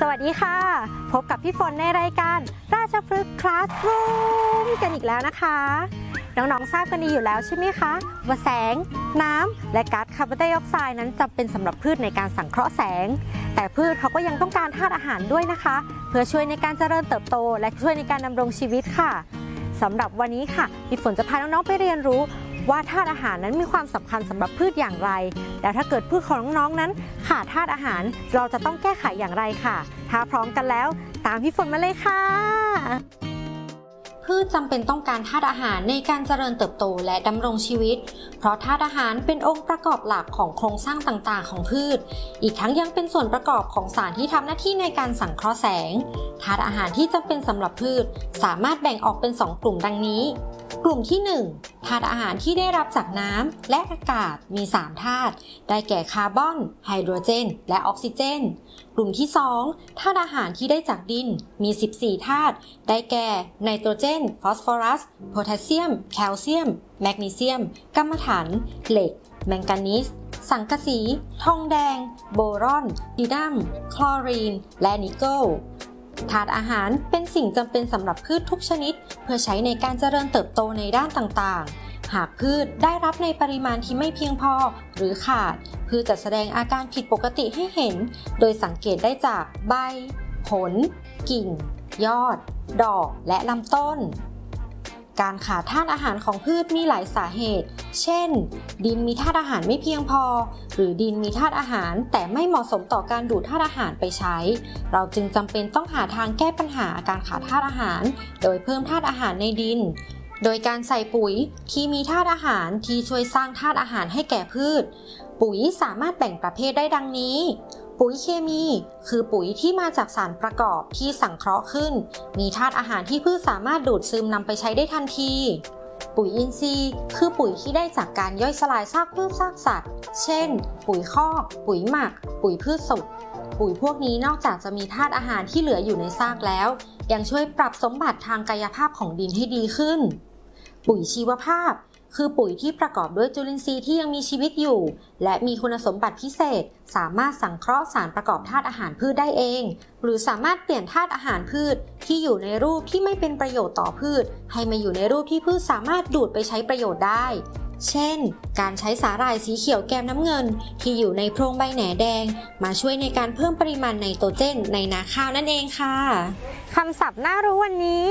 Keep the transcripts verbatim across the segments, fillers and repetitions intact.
วัสดีค่ะพบกับพี่ฝนในรายการราชพฤกษ์คลาสรูมกันอีกแล้วนะคะน้องๆทราบกันดีอยู่แล้วใช่ไหมคะว่าแสงน้ำและก๊าซคาร์บอนไดออกไซด์นั้นจำเป็นสำหรับพืชในการสังเคราะห์แสงแต่พืชเขาก็ยังต้องการธาตุอาหารด้วยนะคะเพื่อช่วยในการเจริญเติบโตและช่วยในการดำรงชีวิตค่ะสำหรับวันนี้ค่ะพี่ฝนจะพาน้องๆไปเรียนรู้ว่าธาตุอาหารนั้นมีความสำคัญสำหรับพืชอย่างไรแล้วถ้าเกิดพืชของน้องๆนั้นขาดธาตุอาหารเราจะต้องแก้ไขอย่างไรค่ะถ้าพร้อมกันแล้วตามพี่ฝนมาเลยค่ะพืชจำเป็นต้องการธาตุอาหารในการเจริญเติบโตและดำรงชีวิตเพราะธาตุอาหารเป็นองค์ประกอบหลักของโครงสร้างต่างๆของพืชอีกทั้งยังเป็นส่วนประกอบของสารที่ทำหน้าที่ในการสังเคราะห์แสงธาตุอาหารที่จำเป็นสำหรับพืชสามารถแบ่งออกเป็นสองกลุ่มดังนี้กลุ่มที่หนึ่งธาตุอาหารที่ได้รับจากน้ำและอากาศมีสามธาตุได้แก่คาร์บอนไฮโดรเจนและออกซิเจนกลุ่มที่สองธาตุอาหารที่ได้จากดินมีสิบสี่ธาตุได้แก่ไนโตรเจนฟอสฟอรัสโพแทสเซียมแคลเซียมแมกนีเซียมกัมมันถันเหล็กแมงกานีสสังกะสีทองแดงโบรอนดีนัมคลอรีนและนิกเกิลธาตุอาหารเป็นสิ่งจำเป็นสำหรับพืชทุกชนิดเพื่อใช้ในการเจริญเติบโตในด้านต่างๆหากพืชได้รับในปริมาณที่ไม่เพียงพอหรือขาดพืชจะแสดงอาการผิดปกติให้เห็นโดยสังเกตได้จากใบผลกิ่งยอดดอกและลำต้นการขาดธาตุอาหารของพืชมีหลายสาเหตุเช่นดินมีธาตุอาหารไม่เพียงพอหรือดินมีธาตุอาหารแต่ไม่เหมาะสมต่อการดูดธาตุอาหารไปใช้เราจึงจำเป็นต้องหาทางแก้ปัญหาการขาดธาตุอาหารโดยเพิ่มธาตุอาหารในดินโดยการใส่ปุ๋ยที่มีธาตุอาหารที่ช่วยสร้างธาตุอาหารให้แก่พืชปุ๋ยสามารถแบ่งประเภทได้ดังนี้ปุ๋ยเคมีคือปุ๋ยที่มาจากสารประกอบที่สังเคราะห์ขึ้นมีธาตุอาหารที่พืชสามารถดูดซึมนำไปใช้ได้ทันทีปุ๋ยอินทรีย์คือปุ๋ยที่ได้จากการย่อยสลายซากพืชซากสัตว์เช่นปุ๋ยคอกปุ๋ยหมักปุ๋ยพืชสดปุ๋ยพวกนี้นอกจากจะมีธาตุอาหารที่เหลืออยู่ในซากแล้วยังช่วยปรับสมบัติทางกายภาพของดินให้ดีขึ้นปุ๋ยชีวภาพคือปุ๋ยที่ประกอบด้วยจุลินทรีย์ที่ยังมีชีวิตอยู่และมีคุณสมบัติพิเศษสามารถสังเคราะห์สารประกอบธาตุอาหารพืชได้เองหรือสามารถเปลี่ยนธาตุอาหารพืชที่อยู่ในรูปที่ไม่เป็นประโยชน์ต่อพืชให้มาอยู่ในรูปที่พืชสามารถดูดไปใช้ประโยชน์ได้เช่นการใช้สาหร่ายสีเขียวแกมน้ำเงินที่อยู่ในโพรงใบแหน่แดงมาช่วยในการเพิ่มปริมาณไนโตรเจนในนาข้าวนั่นเองค่ะคำศัพท์น่ารู้วันนี้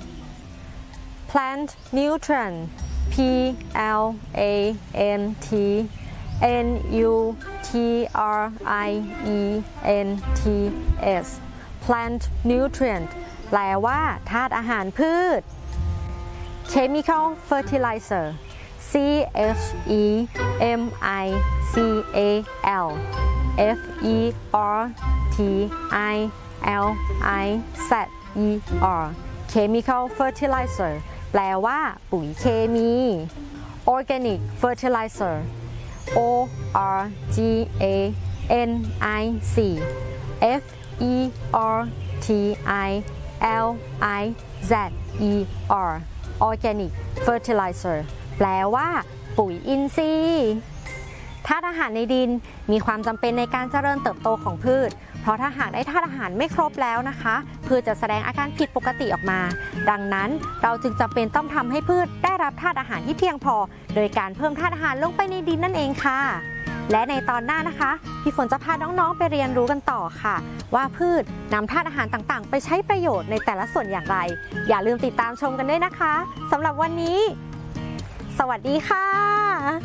plant nutrient P L A N T N U T R I E N T S Plant Nutrient แปลว่าธาตุอาหารพืช Chemical Fertilizer C H E M I C A L F E R T I L I Z E R Chemical Fertilizerแปลว่าปุ๋ยเคมี Organic Fertilizer O R G A N I C F E R T I L I Z E R Organic Fertilizer แปลว่าปุ๋ยอินทรีย์ธาตุอาหารในดินมีความจำเป็นในการเจริญเติบโตของพืชเพราะถ้าหากได้ธาตุอาหารไม่ครบแล้วนะคะพืชจะแสดงอาการผิดปกติออกมาดังนั้นเราจึงจำเป็นต้องทำให้พืชได้รับธาตุอาหารที่เพียงพอโดยการเพิ่มธาตุอาหารลงไปในดินนั่นเองค่ะและในตอนหน้านะคะพี่ฝนจะพาน้องๆไปเรียนรู้กันต่อค่ะว่าพืชนำธาตุอาหารต่างๆไปใช้ประโยชน์ในแต่ละส่วนอย่างไรอย่าลืมติดตามชมกันด้วยนะคะสำหรับวันนี้สวัสดีค่ะ